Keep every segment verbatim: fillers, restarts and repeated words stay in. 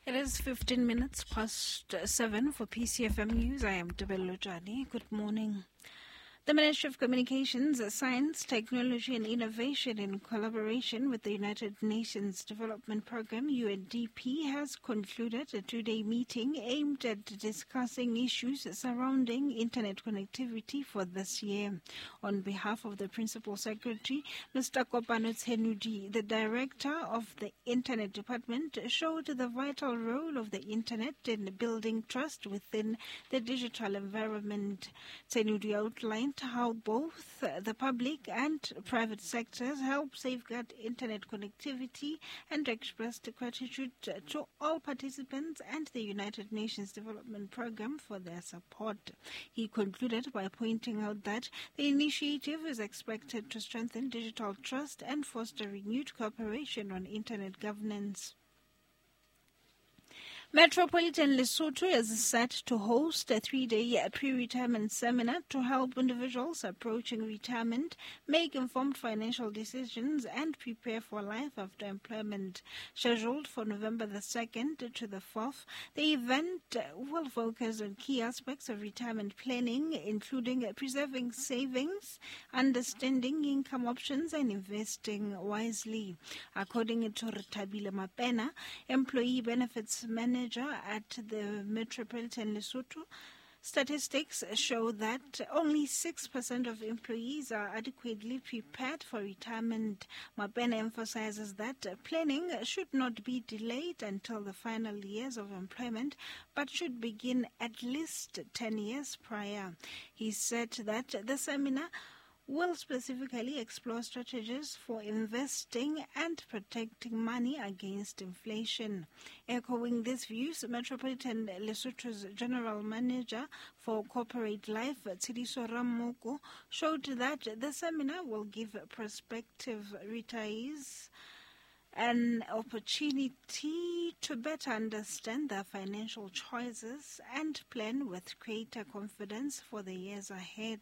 It is fifteen minutes past seven for P C F M News. I am Tebello Jani. Good morning. The Ministry of Communications, Science, Technology and Innovation, in collaboration with the United Nations Development Programme, U N D P, has concluded a two-day meeting aimed at discussing issues surrounding internet connectivity for this year. On behalf of the Principal Secretary, Mister Kopano Tsenudi, the Director of the Internet Department, showed the vital role of the Internet in building trust within the digital environment. Tsenudi outlined how both the public and private sectors help safeguard internet connectivity and expressed gratitude to all participants and the United Nations Development Programme for their support. He concluded by pointing out that the initiative is expected to strengthen digital trust and foster renewed cooperation on internet governance. Metropolitan Lesotho is set to host a three-day pre-retirement seminar to help individuals approaching retirement make informed financial decisions and prepare for life after employment. Scheduled for November the second to the fourth, the event will focus on key aspects of retirement planning, including preserving savings, understanding income options, and investing wisely. According to Retabile Mapena, Employee Benefits Manager at the Metropolitan Lesotho, statistics show that only six percent of employees are adequately prepared for retirement. Mapena emphasizes that planning should not be delayed until the final years of employment, but should begin at least ten years prior. He said that the seminar will specifically explore strategies for investing and protecting money against inflation. Echoing these views, Metropolitan Lesotho's General Manager for Corporate Life, Tshidiso Ramoko, showed that the seminar will give prospective retirees an opportunity to better understand their financial choices and plan with greater confidence for the years ahead.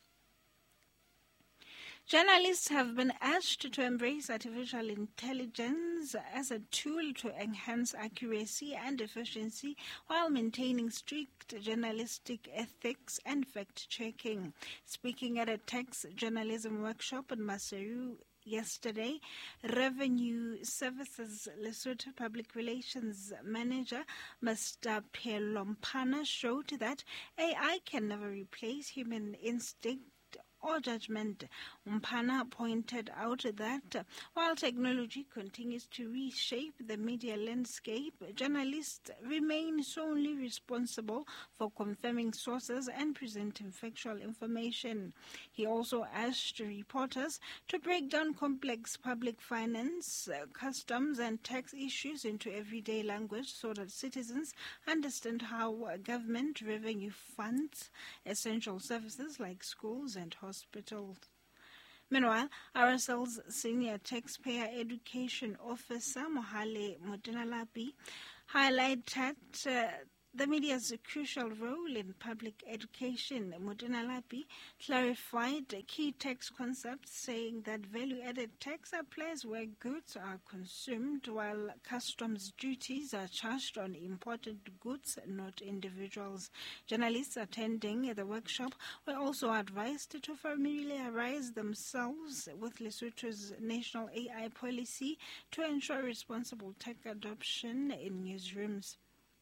Journalists have been urged to embrace artificial intelligence as a tool to enhance accuracy and efficiency while maintaining strict journalistic ethics and fact-checking. Speaking at a text journalism workshop in Maseru yesterday, Revenue Services Lesotho Public Relations Manager Mister Pelompana showed that A I can never replace human instinct or judgment. Mpana pointed out that while technology continues to reshape the media landscape, journalists remain solely responsible for confirming sources and presenting factual information. He also urged reporters to break down complex public finance, customs and tax issues into everyday language so that citizens understand how government revenue funds essential services like schools and hospitals. Hospitals. Meanwhile, R S L's Senior Taxpayer Education Officer, Mohale Motenalapi, highlighted uh, the media's crucial role in public education. Motenalapi clarified key tax concepts, saying that value-added tax applies where goods are consumed, while customs duties are charged on imported goods, not individuals. Journalists attending the workshop were also advised to familiarize themselves with Lesotho's national A I policy to ensure responsible tech adoption in newsrooms.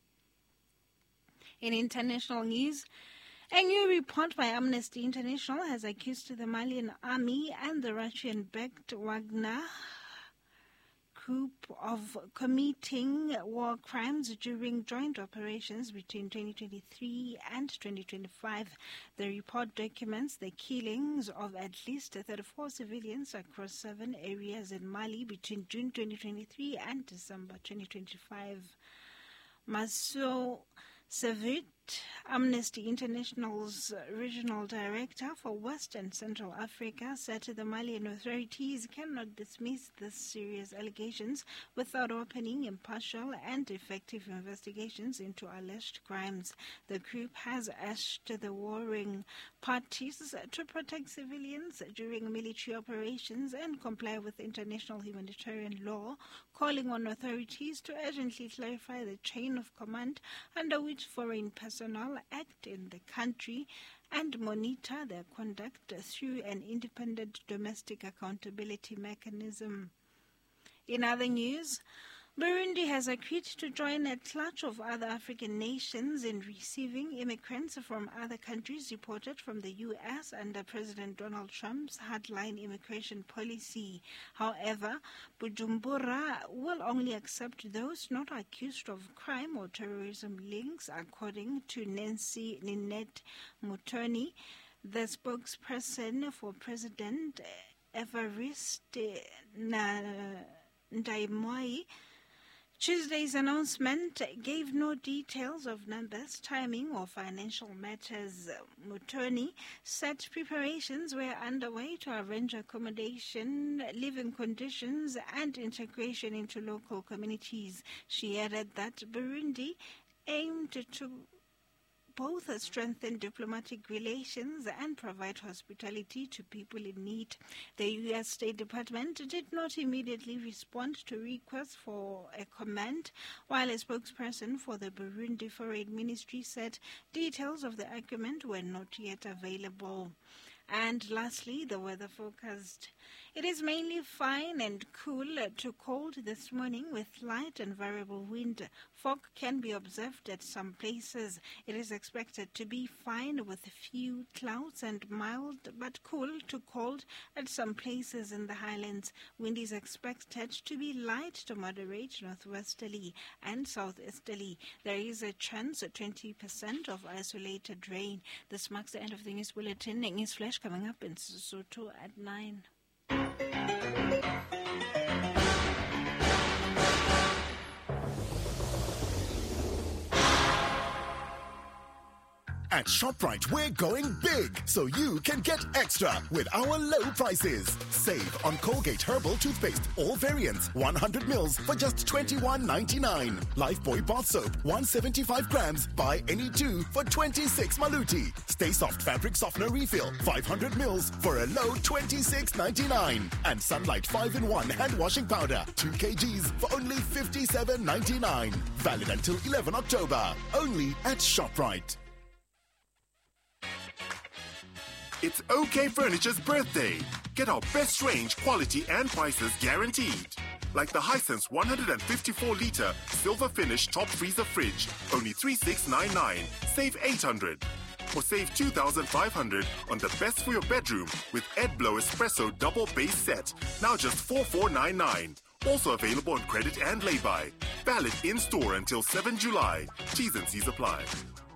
In international news, a new report by Amnesty International has accused the Malian army and the Russian-backed Wagner group of committing war crimes during joint operations between twenty twenty-three and twenty twenty-five. The report documents the killings of at least thirty-four civilians across seven areas in Mali between June twenty twenty-three and December twenty twenty-five. Maso Savit, Amnesty International's regional director for West and Central Africa said the Malian authorities cannot dismiss these serious allegations without opening impartial and effective investigations into alleged crimes. The group has asked the warring parties to protect civilians during military operations and comply with international humanitarian law, calling on authorities to urgently clarify the chain of command under which foreign personnel act in the country and monitor their conduct through an independent domestic accountability mechanism. In other news, Burundi has agreed to join a clutch of other African nations in receiving immigrants from other countries deported from the U S under President Donald Trump's hardline immigration policy. However, Bujumbura will only accept those not accused of crime or terrorism links, according to Nancy Ninette Mutoni, the spokesperson for President Evariste Ndayishimiye. Tuesday's announcement gave no details of numbers, timing, or financial matters. Mutoni said preparations were underway to arrange accommodation, living conditions, and integration into local communities. She added that Burundi aimed to both strengthen diplomatic relations and provide hospitality to people in need. The U S State Department did not immediately respond to requests for a comment, while a spokesperson for the Burundi Foreign Ministry said details of the agreement were not yet available. And lastly, the weather forecast. It is mainly fine and cool to cold this morning with light and variable wind. Fog can be observed at some places. It is expected to be fine with few clouds and mild but cool to cold at some places in the highlands. Wind is expected to be light to moderate northwesterly and southeasterly. There is a chance of twenty percent of isolated rain. This marks the end of the news bulletin. News flash coming up in Sesotho at nine. At ShopRite, we're going big, so you can get extra with our low prices. Save on Colgate Herbal Toothpaste, all variants, one hundred mils for just twenty-one ninety-nine. Lifebuoy Bath Soap, one hundred seventy-five grams, buy any two for twenty-six Maluti. Stay Soft Fabric Softener Refill, five hundred mils for a low twenty-six ninety-nine. And Sunlight five in one Hand Washing Powder, two kilograms for only fifty-seven ninety-nine. Valid until eleventh October, only at ShopRite. It's OK Furniture's birthday. Get our best range, quality, and prices guaranteed. Like the Hisense one hundred fifty-four litre silver finish top freezer fridge, only three thousand six hundred ninety-nine. Save eight hundred dollars. Or save two thousand five hundred dollars on the best for your bedroom with Edblow Espresso double base set, now just four thousand four hundred ninety-nine. Also available on credit and lay-by. Valid in-store until seventh July. T's and C's apply.